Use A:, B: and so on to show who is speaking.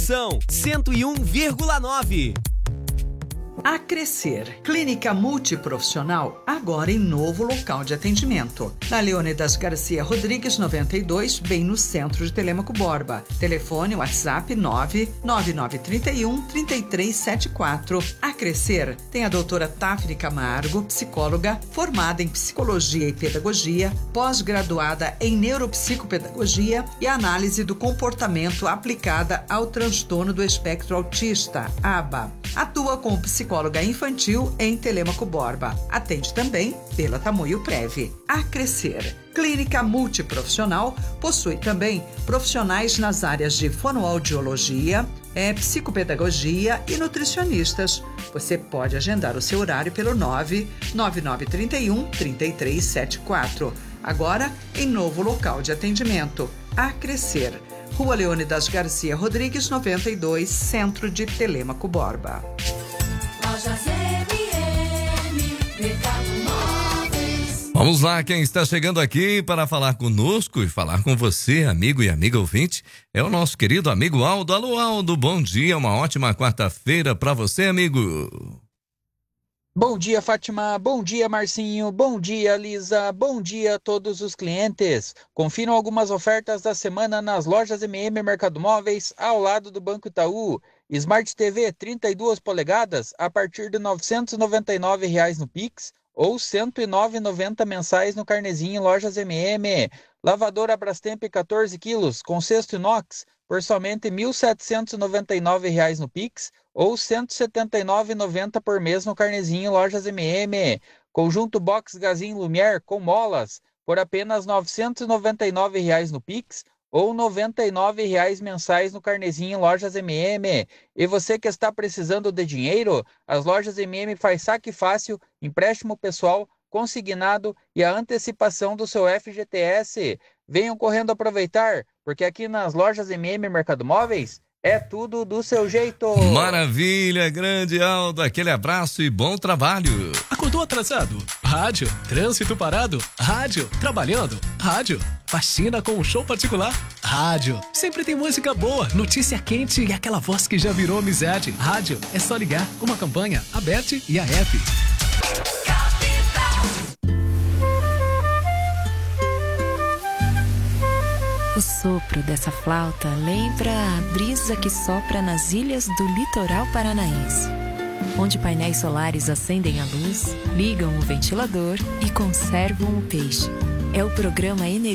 A: Conexão 101,9.
B: A Crescer, clínica multiprofissional, agora em novo local de atendimento. Na Leônidas Garcia Rodrigues, 92, bem no centro de Telêmaco Borba. Telefone WhatsApp 99931-3374. A Crescer tem a doutora Tafni Camargo, psicóloga, formada em psicologia e pedagogia, pós-graduada em neuropsicopedagogia e análise do comportamento aplicada ao transtorno do espectro autista, ABA. Atua como psicóloga infantil em Telêmaco Borba. Atende também pela Tamoio Prev. A Crescer, clínica multiprofissional, possui também profissionais nas áreas de fonoaudiologia, psicopedagogia e nutricionistas. Você pode agendar o seu horário pelo 99931-3374. Agora, em novo local de atendimento. A Crescer, Rua Leônidas Garcia Rodrigues, 92, centro de Telêmaco Borba.
C: Vamos lá, quem está chegando aqui para falar conosco e falar com você, amigo e amiga ouvinte, é o nosso querido amigo Aldo. Alô, Aldo, bom dia, uma ótima quarta-feira para você, amigo.
D: Bom dia, Fátima. Bom dia, Marcinho. Bom dia, Lisa. Bom dia a todos os clientes. Confiram algumas ofertas da semana nas lojas MM Mercado Móveis, ao lado do Banco Itaú. Smart TV 32 polegadas a partir de R$ 999 no Pix ou R$ 109,90 mensais no carnezinho em lojas MM. Lavadora Brastemp 14 quilos com cesto inox por somente R$ 1.799 no Pix ou R$ 179,90 por mês no carnezinho lojas MM. Conjunto Box Gazin Lumière com molas por apenas R$ 999 no Pix ou R$ 99 mensais no carnezinho lojas MM. E você que está precisando de dinheiro, as lojas MM faz saque fácil, empréstimo pessoal, consignado e a antecipação do seu FGTS. Venham correndo aproveitar, porque aqui nas lojas MM Mercado Móveis é tudo do seu jeito.
C: Maravilha, grande Aldo, aquele abraço e bom trabalho.
E: Acordou atrasado? Rádio. Trânsito parado? Rádio. Trabalhando? Rádio. Faxina com um show particular? Rádio. Sempre tem música boa, notícia quente e aquela voz que já virou amizade. Rádio. É só ligar. Uma campanha, a Bet e a app.
F: O sopro dessa flauta lembra a brisa que sopra nas ilhas do litoral paranaense, onde painéis solares acendem a luz, ligam o ventilador e conservam o peixe. É o programa